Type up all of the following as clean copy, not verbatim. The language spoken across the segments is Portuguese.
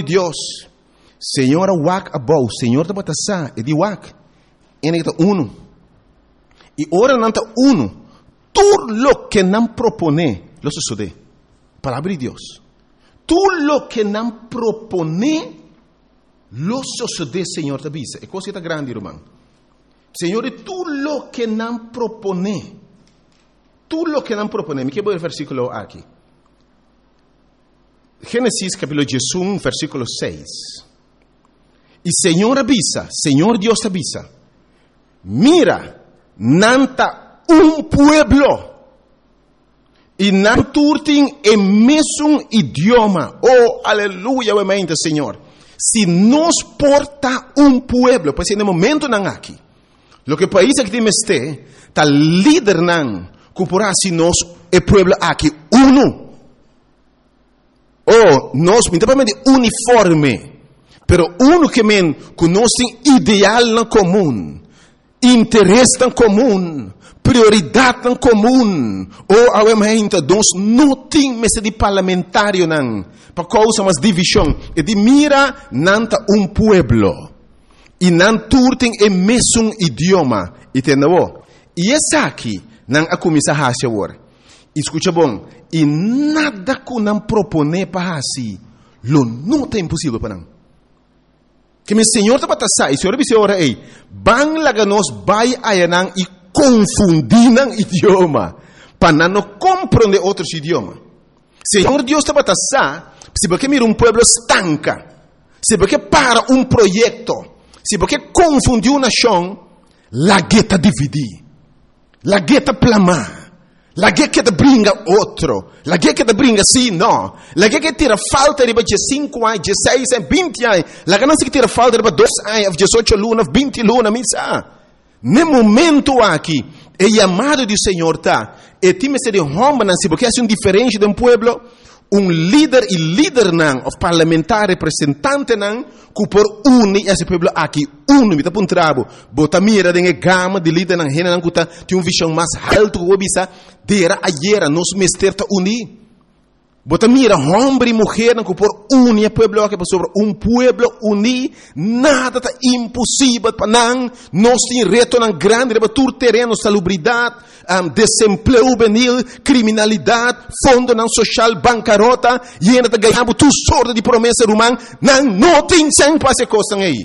Deus. Senhor wak abou, Senhor da batasa, e di wak. Ene está uno. E ora não está uno. Tudo lo que não propone, lo sucede. Palavra de Deus. Tudo lo que não propone, lo sucede, Senhor da bisa. É coisa grande, irmão. Senhor, tudo lo que não propone. Tudo lo que não propone. Me quero ver o versículo aqui. Gênesis capítulo 1, versículo 6. E Senhor avisa, Senhor Deus avisa, mira, nanta pueblo, e não turtem o mesmo idioma. Oh, aleluia, obviamente, Senhor. Se nos porta pueblo, pois no momento não aqui, lo que país que temos está líder não, cupurá se nós é pueblo aqui, uno. Oh, nós, principalmente uniforme, pero uno que men conhece ideal na comum, interesse na comum, prioridade na comum. Oh, obviamente, nós não temos de parlamentário não, para causa mas divisão. E de mira nanta pueblo e não turtem o mesmo idioma, entendeu? E essa aqui não a começar a achar. Escuta bom, e nada que não propone para assim, lo não é impossível para não. Que meu Senhor está batendo, e o Senhor disse ora aí, bang laga nós vai ayanang e confundir o idioma, para não compreender outros idiomas. Senhor Deus está batendo, se porque mira pueblo estanca, se porque para projeto, se porque confundiu uma nação, la gueta dividir, la gueta plamar. La che te bringa outro. La che te bringa sì, no. La che tira falta di 5 anni, 16 anni, 20 anni. La che non si tira falta di 2 anni, 18 luna, 20 luna, mi sa. Nel momento aqui, é chamado do Senhor, tá? E ti me se de homem, não se porque é diferente de pueblo, líder e líder não, o parlamentar representante não, que por unir esse pueblo aqui, me tá puntrabo, bota mira de gama de líder não, rena não que tem visão mais alto que o bisa, dera ayer nos mester tá unir. Bota mira, homem e mulher não que por unir pueblo aqui, sobre pueblo unir, nada tá impossível para não, nós tem reto não grande, para tur terreno, salubridade, desemprego juvenil, criminalidade, fundo não social, bancarrota, e ainda tá ganhando tu sorte de promessa romana, não tem sem passe coisa aí.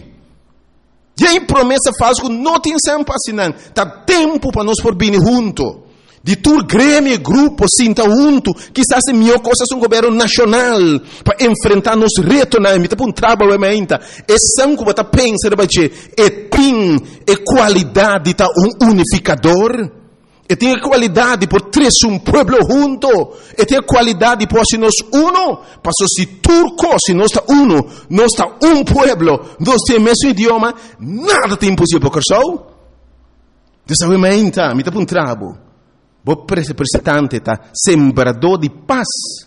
E aí promessa falsa, não tem sem passe não, tá tempo para nós por vir junto. De tur grêmio, grupo, sinta junto, quizás é melhor coisa um governo nacional para enfrentar nos retos na emita para trabalho ementa. É sangue para pensar é tem qualidade tá unificador. E tem qualidade por três pueblo junto. E tem qualidade por se nós uno, passou se turco, se nós está uno, nós está pueblo, nós temos mesmo idioma, nada tem impossível para o dessa ementa, emita para trabalho. O representante está sembrador de paz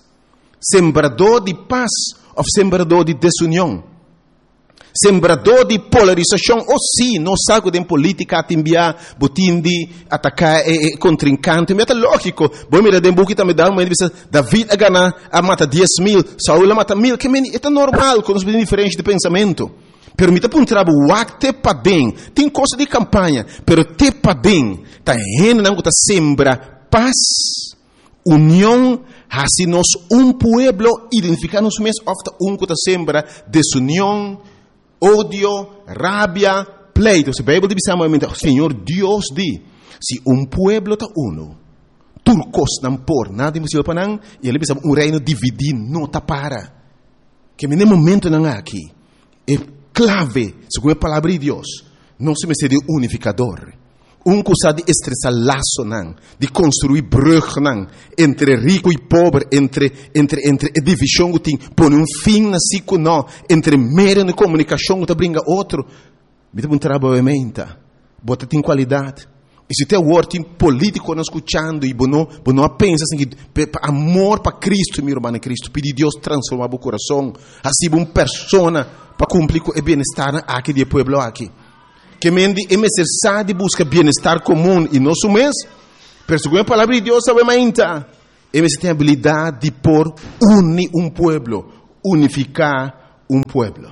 ou sembrador de desunião, sembrador de polarização, ou sim, não sabe de política a enviar, botim de atacar contrincante, mas é lógico, bom mirar de book também dá uma divisão, David a ganhar, a mata 10.000, Saul a mata 1.000, que é normal, com os diferentes de pensamento. Permita para trabalho, te padem, tem coisa de campanha, pero te padem, tá rena não tá sembra paz, união, assim nós pueblo identificar-nos mesmo, ofta que tá sembra desunião, ódio, rabia, pleito. Se a Bíblia diz amamente, Senhor Deus diz, se pueblo tá uno, turcos não por nada impossível para não, e ele diz reino dividido não tá para, que no momento não aqui é clave, segundo a palavra de Deus, não se me de unificador. Que sabe de estressar laço, não, de construir brug, não, entre rico e pobre, entre divisão que tem, põe fim na ciclo, não, entre meio de comunicação que brinca outro, me dá trabalho ementa, bota tem qualidade. E se tem word político não escutando e não pensa assim que amor para Cristo, meu irmão, Cristo, pedir Deus transformar o coração, assim uma pessoa para cumprir o bem-estar aqui do povo aqui. Que mendi é necessário buscar bem-estar comum e nosso mês, pero segundo a palavra de Deus, sabe mais tem habilidade de unir povo, unificar un pueblo.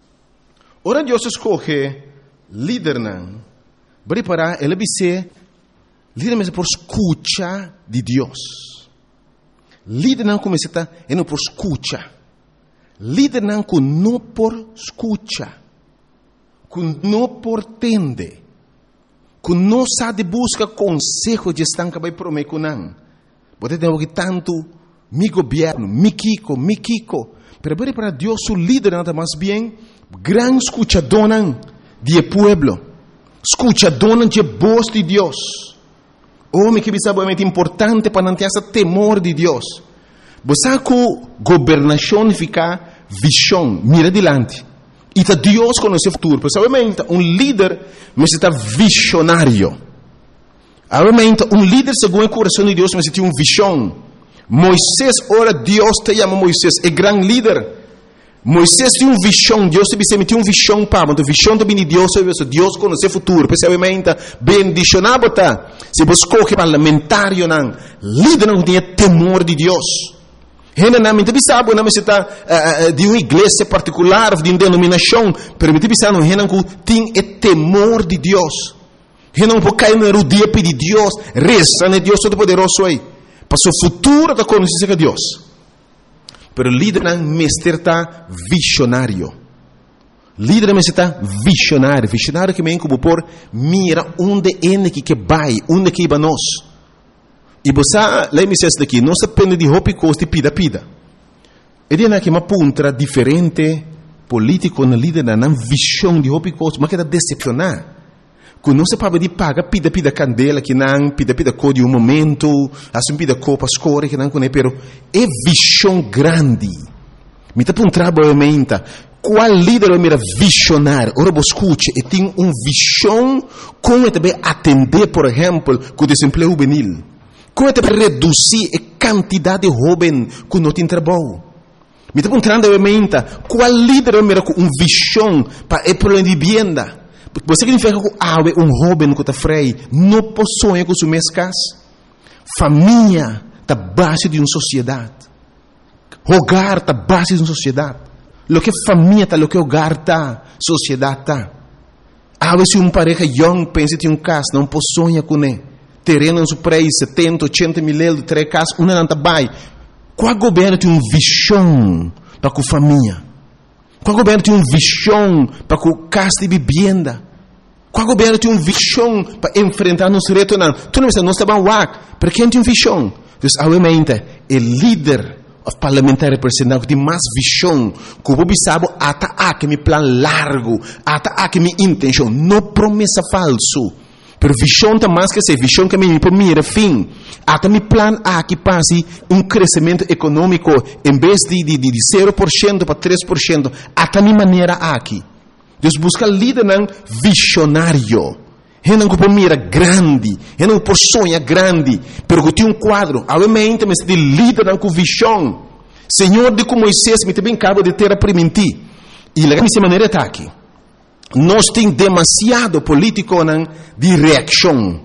Ora Dios escoge líder nan, para ele dice líder mesmo por escucha de Dios. Líder nan começa a não por escucha. Líder nan com não por escucha, com não por tende, com não sabe busca consejo de estar que vai prometer com nan. Você tem que tanto mi governo, mi Kiko, pero para Dios su líder nada más bien gran escuchador de pueblo, escuchador de voz de Dios. Homem que é muito importante para não ter esse temor de Deus. Você que governação fica visão, mira adiante. E tá Deus conhece o futuro. Pessoalmente, líder necessita visionário. Obviamente, líder segundo o coração de Deus necessita visão. Moisés, ora Deus te chama Moisés, é grande líder. Moisés tinha visão, Deus te disse, tinha visão para, mas a visão também de Deus, Deus conhece o futuro. Pessoalmente, bendicionado tá. Se você escolhe parlamentário, líder não tem temor de Deus. Ele não me sabe, não está de uma igreja particular, de uma denominação, mas me sabe, ele não tem temor de Deus. Ele não pode cair na rodia pedir Deus, reza, né? Deus todo-poderoso aí. Para o futuro da conhecência de Deus. Pero líder não está visionário. Líder não está visionário. Visionário que vem como por mira onde é que vai, onde que vai nós. E você, lá me diz daqui, não se depende de roupa e costa e pida. Ele é que uma ponta diferente político na líder não visão de roupa e costa, mas que está decepcionar. Quando não se pode de paga, pida candela, que não, pida cor de momento, assim pida cor para escolher, que não conhece, pero é visão grande. Me está para um trabalho, qual líder é mira visionário? Ora, você escute, e tem visão como também atender, por exemplo, com o desemprego juvenil. Como também reduzir a quantidade de jovens que não tem trabalho. Me está para um trabalho, qual líder é mira com visão para o problema de vivienda? Você significa que jovem que está freio não possui com sua mescas. Família está base de uma sociedade. Hogar está base de uma sociedade. Lo que família está, lo que hogar está, sociedade está. Se uma pareja young pensa em casa, não possui com ele. Terreno no preço 70, 80 mil euros, 3 casas, uma não está bem. Qual governo tem uma visão para a família? Qual governo tem uma visão para a casa de vivenda? Qual governo tem uma visão para enfrentar nos retos? Tu não está bem para quem tem visão? Então, obviamente, o líder parlamentar representante tem mais visão, que o sabe até que me plano largo, até que minha intenção, não promessa falso. Pero visão está mais que ser visão que me mira fim. Até me plano que passe crescimento econômico em vez de 0% para 3%, até minha maneira aqui. Deus busca líder visionário. Ele não pode mira grande, ele não pode sonhar grande, pero que tem quadro. Obviamente, mas de líder com visão. Senhor, de como Moisés me também acaba de ter a permitir. E a minha maneira está aqui. Nós temos demasiado político de reação.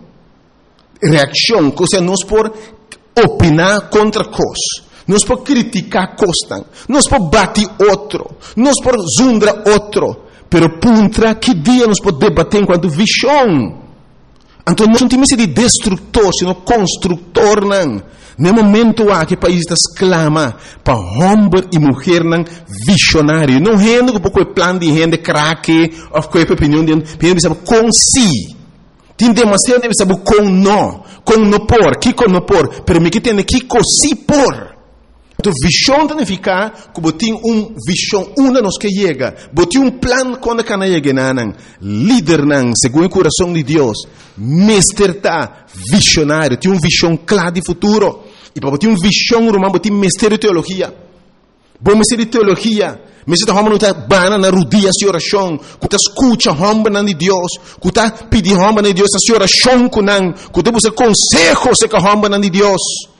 Reação, ou seja, nós por opinar contra coisas. Nós por criticar coisas. Nós por bater outro. Nós por zundar outro. Pero contra que dia nós podemos debater enquanto visão? Então nós não temos de destrutor, sino construtor. No momento que o país está exclama para homem e mulher visionário. Não é um pouco de plano de gente craque, ou qualquer opinião de gente, com si. Tem demasiado de saber com não por, que com não por, pero me que tem que com si por. Então, visão significa que você tem visão, nos que chega. Você tem plano quando que não chega. Líder, segundo o coração de Deus. Mestre está visionário. Tem visão clara de futuro. E para você ter visão, você tem mestre de teologia. Bom mestre de teologia. Mestre de homem não está bana na rodia de oração. Que está escuta homem de Deus. Que está pedindo homem de Deus a oração com ele. Que está buscando consejo com homem de Deus.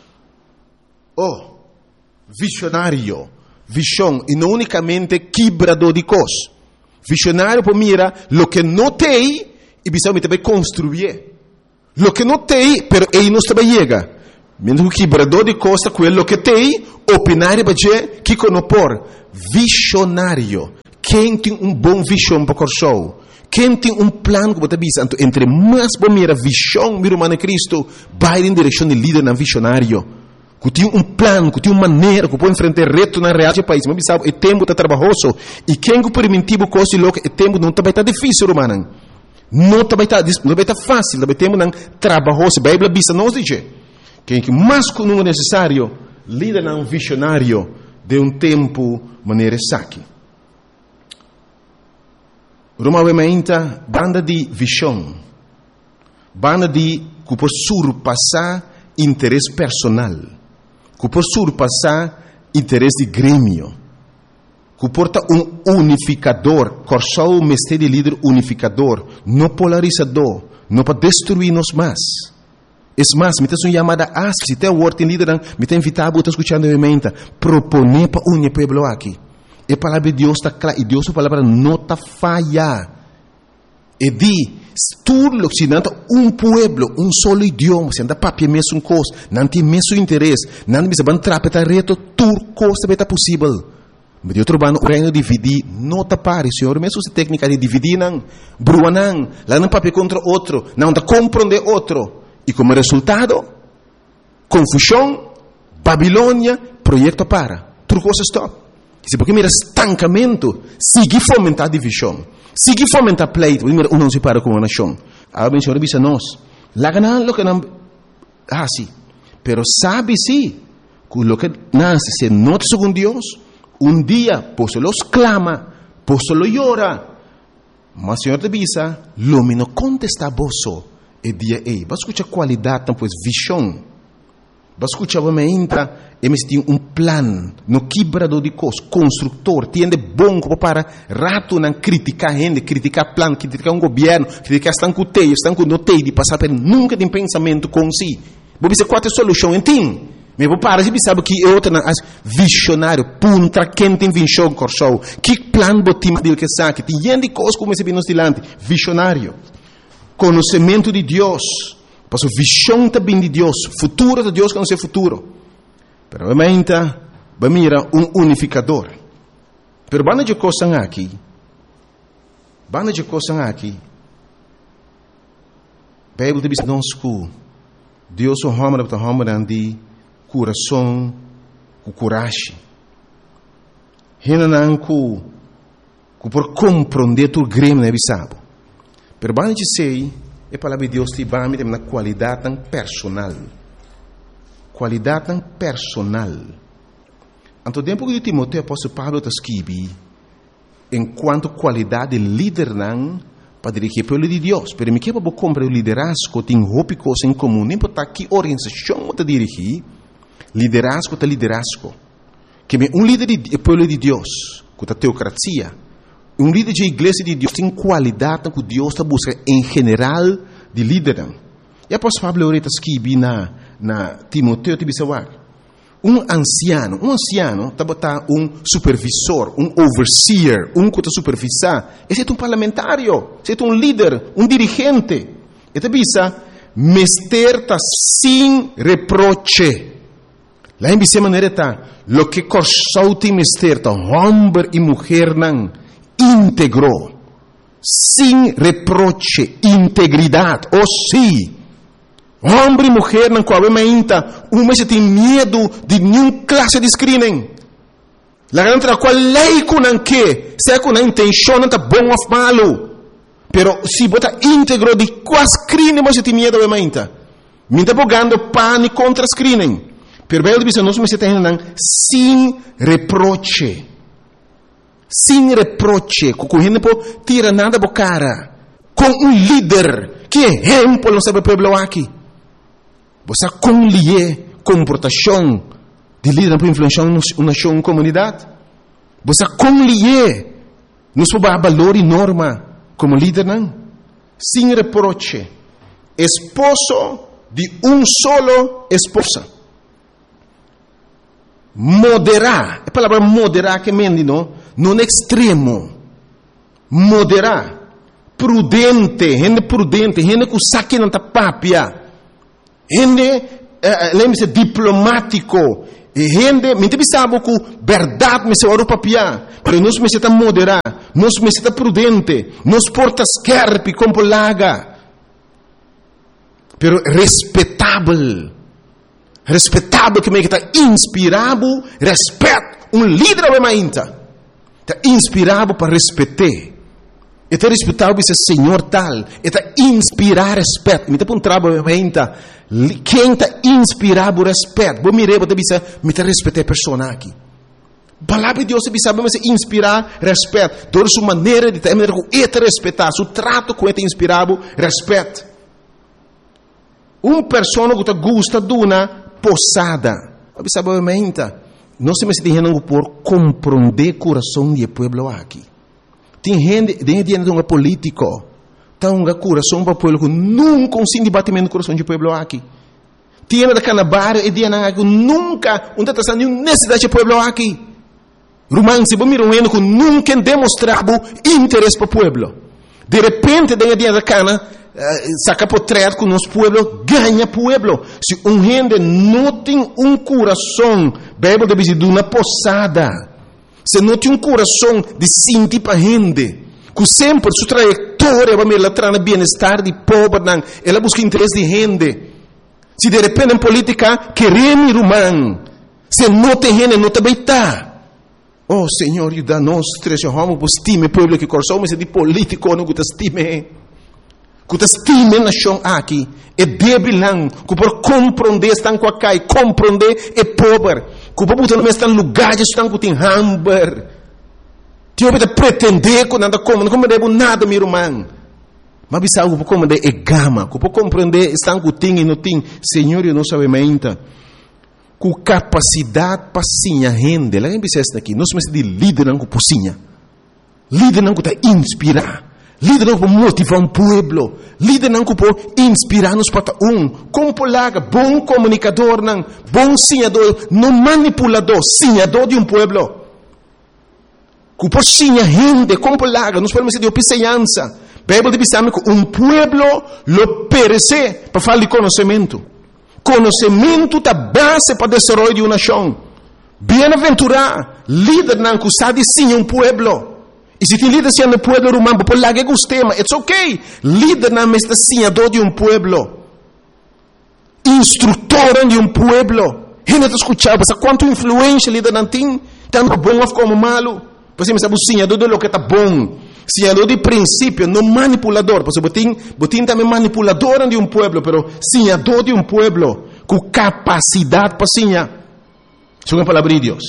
Visionário, visão, e não unicamente quebrador de coisas. Visionário para mira lo que não tem e precisa também construir. Lo que não tem, pero ele não também chega. Mentre que quebrador de costa, quello que tem, opinare baje, que conopor, visionário. Quem tem bom visão para o quem tem plano que você bisa, entre mais bom mira visão, mira humana Cristo, vai em direção de líder na visionário. Que tem plano, que tem maneira, que pode enfrentar reto na real do país. Mas sabe, o tempo está trabalhoso. E quem que permitivo coisa louca, o tempo não está bem difícil, romano. Não está bem fácil, está bem tempo não trabalhoso. A Bíblia bisa nos diz. Quem que mais que não é necessário, líder na visionário de tempo maneira saque. Normalmente, banda de visão, banda de que por surpassar interesse personal, que por surpassar interesse de grêmio, que porta unificador, corsou o mestre de líder unificador, não polarizador, não para destruir-nos mais. É mais, me tem uma chamada se tem o word líder, me tem invitado a escutar novamente, proponer para unir o povo aqui. A palavra de Deus está clara, e Deus a palavra não está falha. E diz, tudo o que não pueblo, solo idioma, se anda papel mesmo coisa, não tem mesmo interesse, não precisa bantrapeta reto, tudo coisa vai estar possível. Mas eu trabalho no reino dividir, não está pare, senhor, mesmo se técnica de dividir, não, brua não, lá não papel contra outro, não está compreender outro. E como resultado, confusão, Babilônia, projeto para, tudo coisa stop. Se porque mira estancamento, sigue fomentar divisão, sigue fomentar pleito, mira não se para com uma nação. Agora o Senhor diz a nós, lá ganhar lo que não, sim, pero sabe sim, que lo que nasce se nota segundo Deus, dia, posso los clama, posso lo llora, mas o Senhor te diz, lo me não contesta vosso, e dia ei, vai escutar qualidade, então, pois visão. Vai escutar, vai entra, eles têm plano, no quebrador de coisas, construtor, tem bom para rato não criticar gente, criticar plano, criticar governo, criticar estão com teio, estão com notei de passar por nunca tem pensamento com si. Vou dizer qual é a solução, entende? Mas vou parar, você sabe que é outra visionário, punta, quem tem visão, corsou, que plano botim dele que sabe, tem gente de coisas como esse nos dilante, visionário, conhecimento de Deus. Porque a visão também de Deus, futuro de Deus que não é futuro. Pero obviamente, vamos ir a unificador. Pero banda de coisas aqui, a Bíblia diz que Deus é um homem de coração, com coragem. Renan que por compreender tu grêmio, né, sabe? Pero banda de sei, a palavra de Deus te vai me na qualidade tão personal. Qualidade tão personal. Anto tempo que Timoteo, apóstolo Pablo está escrevendo, enquanto qualidade de líder não para dirigir o povo de Deus. Pero me quer para comprar o liderazgo, tem roupa coisa em comum, nem para que organização está dirigir, liderazgo está liderazgo. Que líder do povo de Deus, que a teocracia, líder de igreja de Deus tem qualidade que Deus está buscando em geral de líder. E após Pablo está escrevendo na Timoteo, te disse, anciano está botar supervisor, overseer, que está supervisar, esse é parlamentário, esse é líder, dirigente. E te disse, mester está sem reproche. Lá em Bíblia maneira está, lo que corsou tem mester está, homem e mulher não, íntegro, sem reproche, integridade, sim. Homem e mulher não coabem ainda, se tem medo de nenhuma classe de screening. La grande qual lei com não que, se com a intenção não está bom ou malo, pero se bota íntegro de qual screening você tem medo ainda. Me está bogando pânico contra screening. Pero bem diz nós se tem sem reproche. Sem reproche, com gente por tira nada da cara, com líder que exemplo não sabe o povo aqui. Você conlie comportação de líder para influenciar uma nação, uma comunidade. Você conlie nos valor e norma como líder não. Sem reproche, esposo de solo esposa. Moderar, a palavra moderar que mende não é extremo. Moderar, prudente, gente que saque não está papia. Gente lembre-se, diplomático. E gente, me sabe que verdade me se ora papia, pero nós me se tá moderar, nós me se tá prudente, nós porta skerpi como laga, pero respeitável que me está inspirado, respeito, líder é mainta, está inspirado para respeitar. Está respeitado esse Senhor tal. Está inspirar respeito. Me está um trabalho ainda. Quem está inspirado respeito? Vou mirar, vou dizer, me está respeitar a pessoa aqui. A palavra de Deus sabe, mas inspirar respeito. Toda sua maneira de ter, está respeitar. Seu trato com ele inspirado respeito. Uma pessoa que gosta de uma posada. Sabe, ainda. Não se me está por compreender o coração do povo aqui. Tem gente de um político, tem um coração para o povo que nunca consegue batimento no coração do povo aqui. Tem da canabar e de que nunca não está nenhuma necessidade do povo aqui. Romano, se você mirar que nunca demonstrava interesse para o povo. De repente, da cana, saca portrait com o nosso povo, ganha o povo. Se gente não tem um coração, Bíblia deve dizer, de uma posada. Se não tem um coração de sentir para a gente, que sempre sua trajetória vai me levar no bem-estar de pobre, ela busca interesse de gente. Se de repente em política queremos romano, se não tem gente, não também está. Oh Senhor, ajuda nós, vamos para estima povo que coração, mas de político não que estime. Que estime na nação aqui, é débil não, que por compreender estão com a cai, compreender é pobre. Que o povo não está em lugares estão com tem hamburger. Tio vai pretender que nada como, não compreende nada meu irmão. Mas bisa o povo compreender é gama, que o povo compreender estão com tem e não tem. Senhor, eu não sabe ainda. Com capacidade para sinha rende, lá em Bicesta aqui, nós somos de líder não com pocinha. Líder não que está inspirar. Líder não para motivar um povo. Líder não para inspirar-nos para como polaga, bom comunicador, não, bom sinhador, não manipulador, sinhador de um povo. Que por sinha gente, como polaga, nós podemos dizer de opiceança. Bíblia diz que um povo lo perece para falar de conhecimento. Conhecimento é a base para o desenvolvimento de uma nação. Bem-aventurado, líder não que sabe sim um povo. E se tem líder sendo povo romano, por lá que gostei, mas it's okay. Líder não é senhador de um povo. Instrutor de um povo. Gente está escutando, mas quanto influência líder não tem, tanto bom como malo. Por exemplo, sabe o senhador de lo que está bom. Senhador de princípio, não manipulador. Porque botim também manipulador de um povo, mas senhador de um povo, com capacidade para senhar. Isso é a palavra de Deus.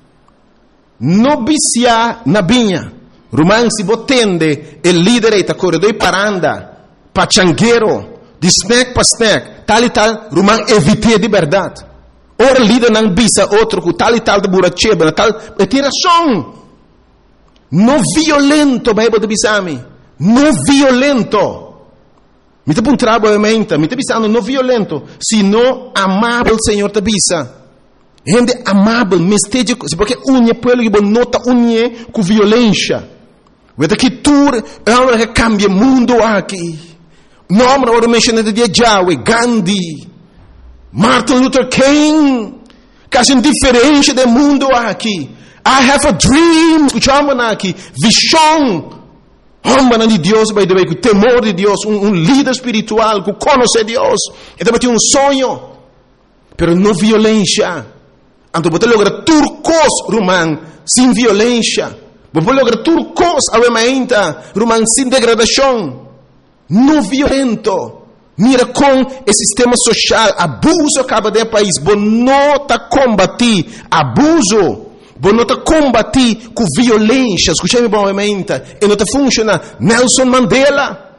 Não vicia na binha. Romano, se você tende, o líder está corredor para andar, para changueiro, de snack para snack, tal e tal, Romano, evite de verdade. Ora, líder não bisa outro, com tal e tal de buracheba, tal, é tiração. Não violento, Bíblia diz a mim. Não violento. Me está trabalho realmente, me está pensando não violento, sino amável, Senhor, te bisa. Gente amável, mesteja, porque unha pueblo que nota unha com violência. Vede que tudo é algo que cambia o mundo aqui. Nome agora mencionado de Yahweh, Gandhi, Martin Luther King, quase diferente do mundo aqui. I have a dream, escutamos aqui, visão. Homem de Deus, by the way, com temor de Deus, líder espiritual, que conhece Deus. E também tem um sonho, pero não violência. Então, você logra turcos, romano, sem violência. Você logra turcos, ainda, romano, sem degradação. Não violento. Mira com o sistema social, abuso acaba de país. Você não está combatir abuso. Você não está combatir com violência. Escutei-me bom, ainda. E não está funcionando. Nelson Mandela,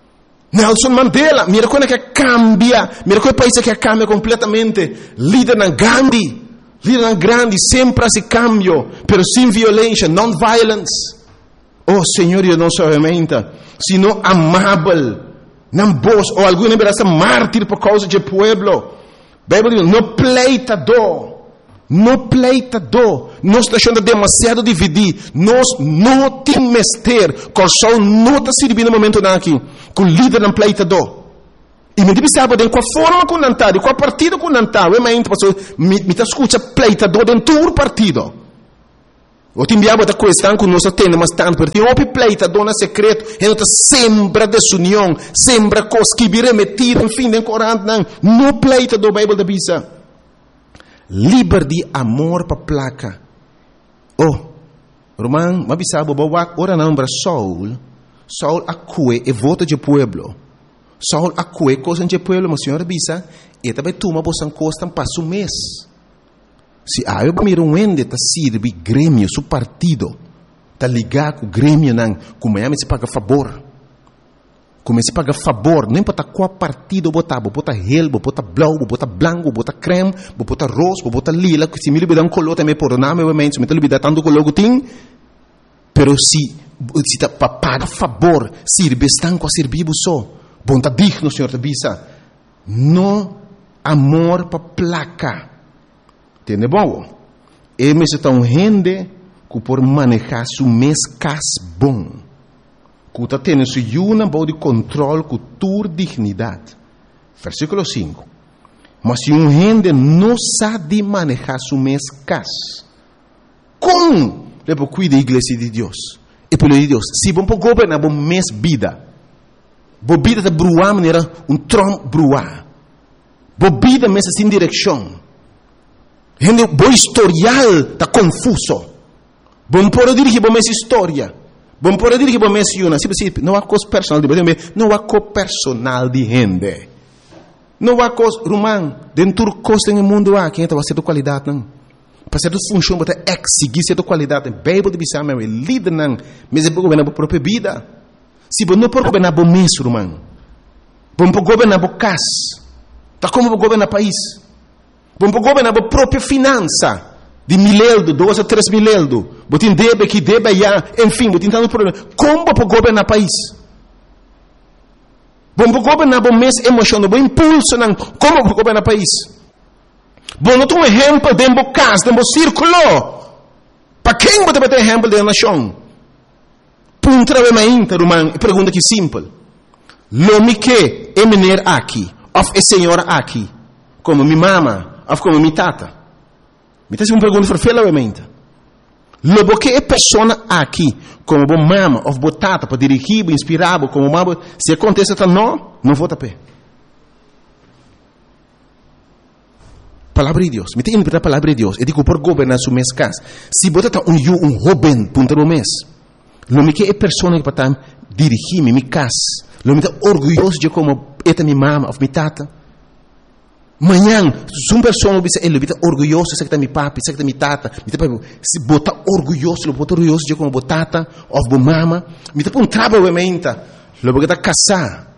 mira como é que cambia. Mira como é o país que cambia completamente. Líder na Gandhi. Líder grande, sempre esse cambio, pero sem violência, non-violence. Oh, Senhor, eu não sou realmente, sino amável, não vos, ou alguma vez mártir por causa do povo. Bíblia diz, não pleitador, nós está achando demasiado dividir, nós não temos mestre, coração não está servindo no momento aqui, com líder não pleitador. E me pensava de qual forma com nantar, de qual partido com nantar. Eu me escuta pleitador dentro do partido. Eu te enviava da questão que nós temos, mas tanto porque o pleitador na secreto, e nós sembra desunião, sembra coisas que virem metidas, enfim, de Corão, não pleitador da Bíblia da Bisa. Liberdade, amor para placa. Oh, Roman, mas pensava, ora não, para Saul acue e vota de pueblo. Saul acue coisa de pueblo, mas senhora Bisa, e também toma bosan costa para um mês. Se eu miro ende tá sirve grêmio, su partido, tá ligado com o grêmio não, como é se paga favor. Como se paga favor, não importa qual partido botar, bota hel, bota blau, bota branco, bota creme, bota rosa, bota lila, se me libera color também por nome, obviamente, se me libera tanto color que tem, pero se tá para pagar favor, sirve estão com a servir só. Bom, tá digno, senhor da Bisa. No amor para placa. Entende bom? E me se tão rende que por manejar su mês cas bom. Que tá tendo su yuna bom de controle com tua dignidade. Versículo 5. Mas se rende não sabe manejar su mês cas, como depois cuida da igreja de Deus? E pelo de Deus, se bom para governar bom mês vida. Bo vida de bruar maneira Trump bruar. Bo vida mesmo sem direção. Gente, bo historial tá confuso. Bom por dirigir bom mesma história. Bom por dirigir bom mesma una. Não há coisa personal de gente. Não há coisa personal de gente. Não há coisa romano. Dentro do costo no mundo há quem está fazendo qualidade não. Para ser função para exigir certa qualidade. Bíblia de bisama é líder não. Mas é para governar a própria vida. Se você não pode governar o mês, irmão, você pode governar o casa, tá como você governar o país, você pode governar a própria finança, de 1.000 euros, 2 a 3 mil euros, você tem débito que deve já, enfim, você tem tanto problema. Como você pode governar o país? Você pode governar o mês emocional, o impulso, não. Como você pode governar o país? Você não tem exemplo dentro do casa, dentro do círculo. Para quem você vai ter exemplo da nação? Puntualmente, irmão, pergunta que simples. Lo que é menino aqui, ou é senhora aqui, como minha mama, ou como minha tata. Me está uma pergunta perfeitamente. Lo que é pessoa aqui, como minha mama, ou minha tata, para dirigir, inspirar, como mama, se acontece, não vou pé. Palavra de Deus. Me tem que interpretar a palavra de Deus. Eu digo, por governar su mês casa. Se você está um jovem, punta no mês. Lo que é pessoa que para dirigir minha casa. Lo que é orgulhoso de como é minha mama ou minha tata. Manhã, se uma pessoa ele está orgulhoso de que minha papi, de que minha tata. Se botar orgulhoso de como tata ou minha mama. Me está um trabalho obviamente. Lo que está casar.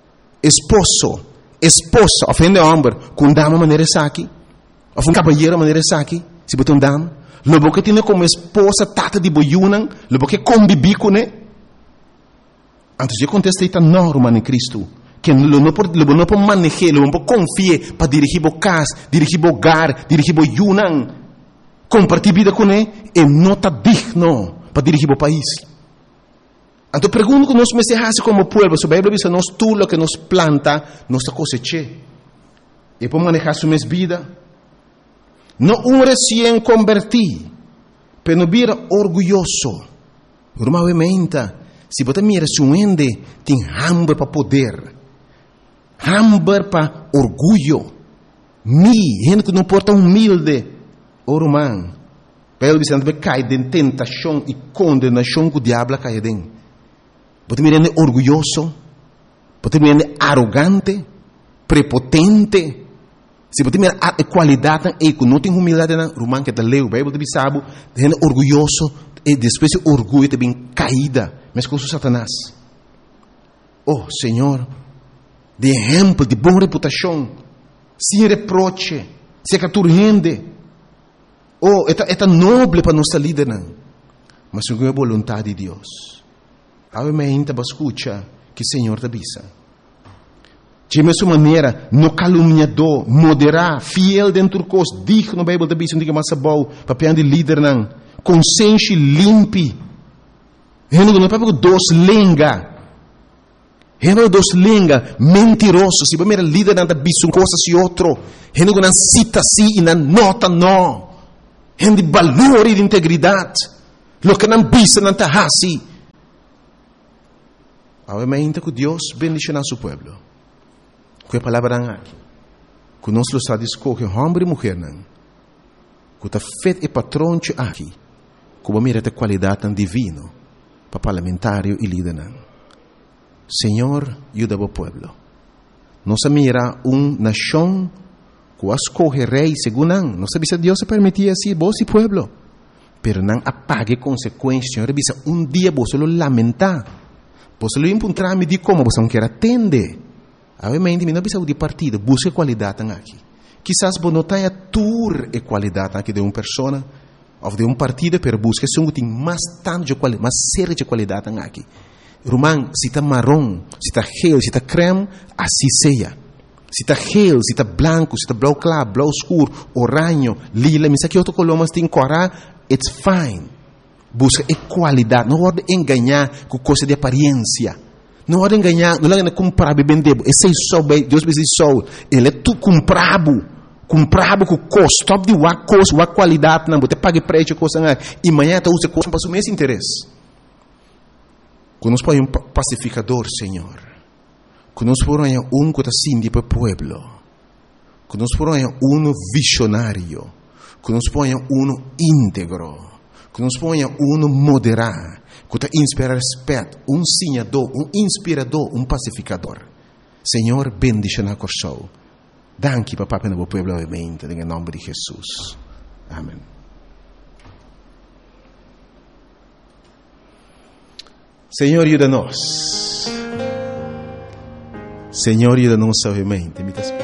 Esposa, ofende homem com dama maneira aqui. Ou um cabalheiro maneira aqui. Se botar dama. Lo que tem como esposa tata de boiunan, lo que convivi com ele. Antes de acontecer esta norma em Cristo, que não pode manejar, não pode confiar para dirigir o casa, dirigir o hogar, dirigir o yunan, compartilhar vida com ele, e não está digno para dirigir o país. Então pergunto que nós me como povo, se a Bíblia diz nós tudo que nos planta, nós cosecha. E para manejar sua vida. Não um recém convertido, mas não vira orgulhoso. Normalmente, se você mira se um ende, tem hambre para poder, hambre para orgulho. Gente que não porta humilde, irmão, pelo que cai de tentação e condenação que o diabo cai dentro. Você mira orgulhoso, você mira arrogante, prepotente. Se você mirar a qualidade e que não tem humildade na romano que está leu, a Bíblia de Sabo, é orgulhoso e depois o orgulho também caída, mas com o Satanás. Oh, Senhor, de exemplo, de boa reputação, sem reproche, sem caturrende. Oh, é nobre para nossa líder, mas não é a vontade de Deus. Obviamente, você escuta que o Senhor te avisa. De mesma maneira, no caluniador, moderar, fiel dentro do curso, digno na Bíblia da Bíblia, não diga mais bom, papel de líder, não. Consciência limpe. Não é para dois lenga. Heno dos linga mentiroso, se primeiro líder nada bisu coisa se outro. Heno não cita si e não nota não. Heno de valor e de integridade. Lo que não bisa não tá hasi. Obviamente que Deus bendice nosso povo. Que a palavra aqui. Que nós está escolhe homem e mulher não. Que tá feito e patrão aqui. Que mira a qualidade divina para parlamentário e líder não. Senhor, ajuda o povo. Nossa mira nação que escolhe rei segundo não. Não sabe se Deus se permitia assim, vos e povo. Pero não apague consequências. Senhor, bisa dia você lo lamentar. Você lo encontrar me de como você não quer atender. Obviamente, não bisa de partido, busque qualidade aqui. Quizás você não tenha tour e qualidade aqui de uma pessoa ou de um partido, pero busque something mais tanto de qualidade, mais sério de qualidade aqui. Román, se está marrom, se está gel, se está creme, assim seja. Se está gel, se está branco, se está blau claro, blau escuro, oranho, lila, mas aqui outro color, mas tem corar, it's fine. Busca qualidade, não pode enganar com coisa de aparência. Não pode enganar, não pode comprar e vender. Esse é só, Deus me diz só, ele é tu comprado com custo, top de uma coisa, uma qualidade, não, você paga preço, coisa, e amanhã você usa coisa para o mesmo interesse. Que nos põe pacificador, Senhor. Que nos põe que está assim para o povo. Que nos põe visionário. Que nos põe íntegro. Que nos põe moderado. Que está inspira respeito. Senhador, inspirador, pacificador. Senhor, bendice na coração. Danke, papá, para o povo, obviamente, em nome de Jesus. Amém. Senhor, ajuda-nos. Senhor, ajuda-nos, obviamente.